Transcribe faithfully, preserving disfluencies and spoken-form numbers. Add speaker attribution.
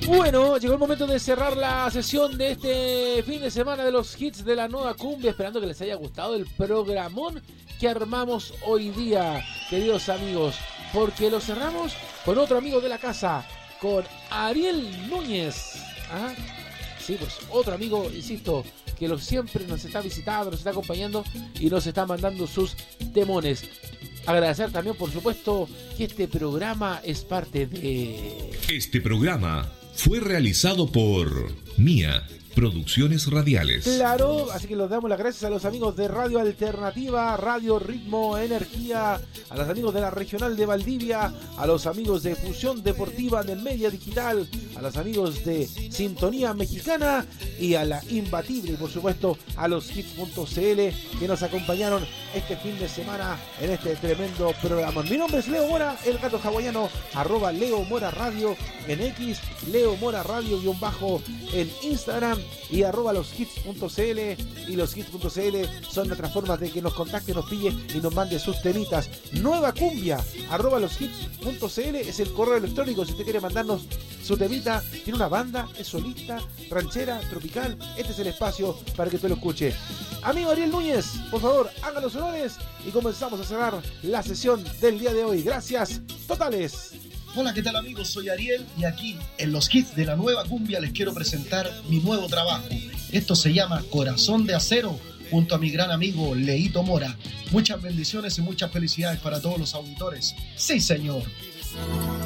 Speaker 1: Bueno, llegó el momento de cerrar la sesión de este fin de semana de los hits de la nueva cumbia, esperando que les haya gustado el programón que armamos hoy día, queridos amigos, porque lo cerramos con otro amigo de la casa, con Ariel Núñez. ¿Ah? Sí, pues otro amigo, insisto, que lo, siempre nos está visitando, nos está acompañando y nos está mandando sus temones. Agradecer también, por supuesto, que este programa es parte de...
Speaker 2: Este programa fue realizado por Mía Producciones Radiales.
Speaker 1: Claro, así que les damos las gracias a los amigos de Radio Alternativa, Radio Ritmo Energía, a los amigos de la Regional de Valdivia, a los amigos de Fusión Deportiva de Media Digital, a los amigos de Sintonía Mexicana y a la Imbatible, y por supuesto a los hits punto c l que nos acompañaron este fin de semana en este tremendo programa. Mi nombre es Leo Mora, el gato hawaiano, arroba Leo Mora Radio en X, Leo Mora Radio guión bajo en Instagram y arroba los hits punto c l, y los hits punto c l son nuestras formas de que nos contacte, nos pille y nos mande sus temitas. Nueva cumbia arroba los hits punto c l es el correo electrónico si usted quiere mandarnos su temita. Tiene una banda, es solista, ranchera, tropical, este es el espacio para que usted lo escuche. Amigo Ariel Núñez, por favor, haga los honores y comenzamos a cerrar la sesión del día de hoy. Gracias totales.
Speaker 3: Hola, ¿qué tal amigos? Soy Ariel y aquí en los hits de la nueva cumbia les quiero presentar mi nuevo trabajo. Esto se llama Corazón de Acero, junto a mi gran amigo Leito Mora. Muchas bendiciones y muchas felicidades para todos los auditores. ¡Sí, señor!